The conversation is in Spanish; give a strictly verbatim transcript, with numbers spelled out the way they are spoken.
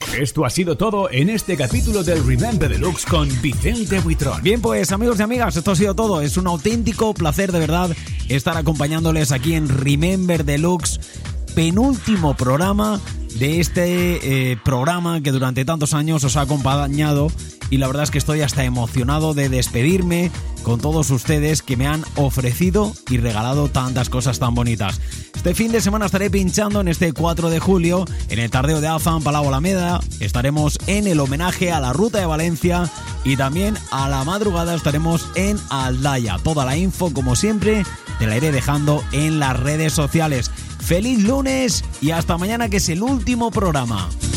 Esto ha sido todo en este capítulo del Remember Deluxe con Vicente Buitrón. Bien, pues amigos y amigas, esto ha sido todo. Es un auténtico placer de verdad estar acompañándoles aquí en Remember Deluxe, penúltimo programa de este eh, programa que durante tantos años os ha acompañado, y la verdad es que estoy hasta emocionado de despedirme con todos ustedes que me han ofrecido y regalado tantas cosas tan bonitas. Este fin de semana estaré pinchando en este cuatro de julio en el Tardeo de Azam, Palau Alameda. Estaremos en el homenaje a la Ruta de Valencia y también a la madrugada estaremos en Aldaya. Toda la info, como siempre, te la iré dejando en las redes sociales. ¡Feliz lunes y hasta mañana, que es el último programa!